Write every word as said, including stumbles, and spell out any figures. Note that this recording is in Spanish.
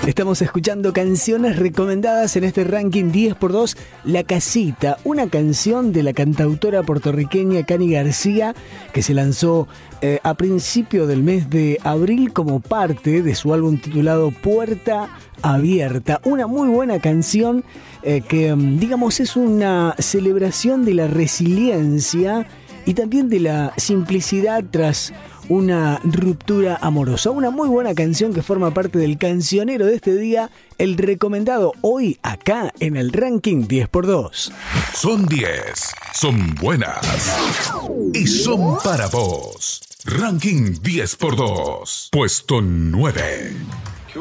Estamos escuchando canciones recomendadas en este ranking diez por dos. La Casita, una canción de la cantautora puertorriqueña Cani García, que se lanzó eh, a principio del mes de abril como parte de su álbum titulado Puerta Abierta. Una muy buena canción eh, que, digamos, es una celebración de la resiliencia y también de la simplicidad tras una ruptura amorosa. Una muy buena canción que forma parte del cancionero de este día, el recomendado hoy acá en el ranking diez por dos. Son diez, son buenas y son para vos. Ranking diez por dos, puesto nueve.